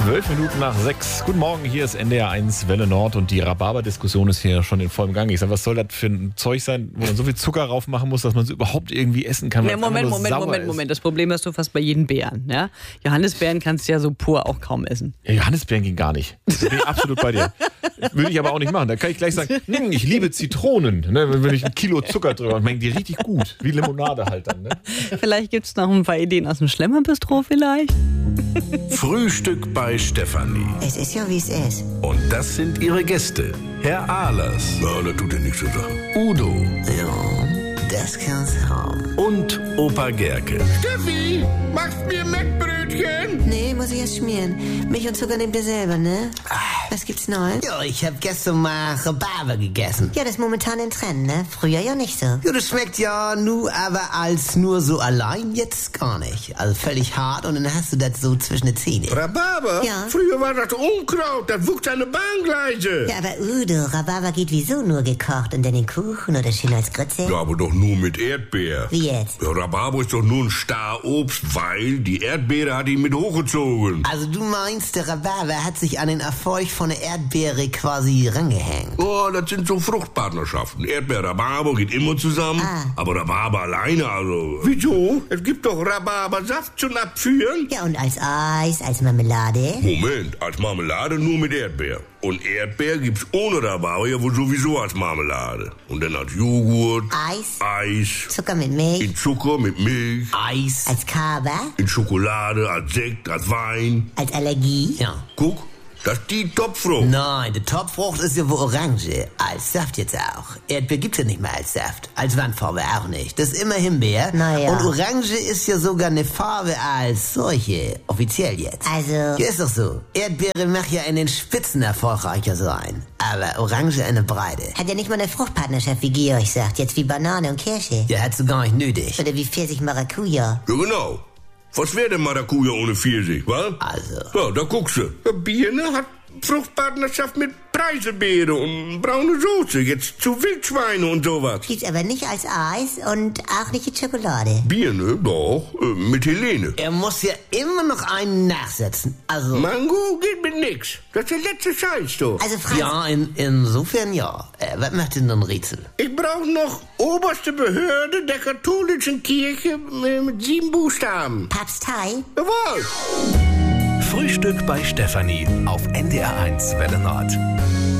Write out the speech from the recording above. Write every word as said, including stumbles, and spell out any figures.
Zwölf Minuten nach sechs. Guten Morgen, hier ist N D R eins Welle Nord und die Rhabarber-Diskussion ist hier schon in vollem Gang. Ich sag, was soll das für ein Zeug sein, wo man so viel Zucker drauf machen muss, dass man es überhaupt irgendwie essen kann? Ja, Moment, Moment, Moment, Moment. Das Problem hast du fast bei jedem Beeren. Ja? Johannisbeeren kannst du ja so pur auch kaum essen. Ja, Johannisbeeren ging gar nicht. Da bin ich absolut bei dir. Würde ich aber auch nicht machen. Da kann ich gleich sagen, hm, ich liebe Zitronen. Ne? Wenn ich ein Kilo Zucker drüber mache, die richtig gut. Wie Limonade halt dann. Ne? Vielleicht gibt es noch ein paar Ideen aus dem Schlemmerbistro vielleicht. Frühstück bei Stefanie. Es ist ja, wie es ist. Und das sind ihre Gäste. Herr Ahlers. Ja, das tut ja nichts zur Sache. Udo. Ja, das kann's haben. Und Opa Gerke. Steffi, machst mir Mettbrötchen? Nee, muss ich erst schmieren. Milch und Zucker nehmt ihr selber, ne? Was gibt's Neues? Ja, ich hab gestern mal Rhabarber gegessen. Ja, das ist momentan in Trend, ne? Früher ja nicht so. Ja, das schmeckt ja nur, aber als nur so allein jetzt gar nicht. Also völlig hart und dann hast du das so zwischen den Zähnen. Rhabarber? Ja. Früher war das Unkraut, das wuchs an der Bahngleise. Ja, aber Udo, Rhabarber geht wieso nur gekocht und dann in Kuchen oder schön als Grütze? Ja, aber doch nur mit Erdbeer. Wie jetzt? Ja, Rhabarber ist doch nur ein Starobst, weil die Erdbeere hat ihn mit hochgezogen. Also du meinst, der Rhabarber hat sich an den Erfolg von der Erdbeere quasi rangehängt. Oh, das sind so Fruchtpartnerschaften. Erdbeer, Rhabarber geht immer zusammen, Ah. aber Rhabarber alleine, also... Wieso? Es gibt doch Rhabarbersaft zum Abführen. Ja, und als Eis, als Marmelade? Moment, als Marmelade nur mit Erdbeer. Und Erdbeer gibt's ohne Rhabarber ja wohl sowieso als Marmelade. Und dann als Joghurt, Eis? Eis, Zucker mit Milch? in Zucker mit Milch, Eis. Als Kaba? in Schokolade, als Sekt, als Wein. Als Allergie? Ja. Guck, das ist die Topfrucht. Nein, die Topfrucht ist ja wohl Orange. Als Saft jetzt auch. Erdbeer gibt's ja nicht mehr als Saft. Als Wandfarbe auch nicht. Das ist immer Himbeer. Na ja. Und Orange ist ja sogar eine Farbe als solche. Offiziell jetzt. Also... Ja, ist doch so. Erdbeere mag ja in den Spitzen erfolgreicher sein. Aber Orange in der Breite. Hat ja nicht mal eine Fruchtpartnerschaft, wie Georg sagt. Jetzt wie Banane und Kirsche. Ja, hat's du gar nicht nötig. Oder wie Pfirsich Maracuja. Ja, genau. Was wäre denn Maracuja ohne Pfirsich, wa? Also. Ja, da guckst du. Ja, Birne hat Fruchtpartnerschaft mit Preiselbeere und braune Soße. Jetzt zu Wildschweine und sowas. Gibt's aber nicht als Eis und auch nicht in Schokolade. Birne, doch, äh, mit Helene. Er muss ja immer noch einen nachsetzen. Also. Mango geht mit nix. Das ist der letzte Scheiß, doch. Also Franz... Ja, in, insofern ja. Äh, was macht denn ein Rätsel? Ich brauche noch oberste Behörde der katholischen Kirche äh, mit sieben Buchstaben. Papstei? Jawohl. Frühstück bei Stefanie auf N D R eins Welle Nord.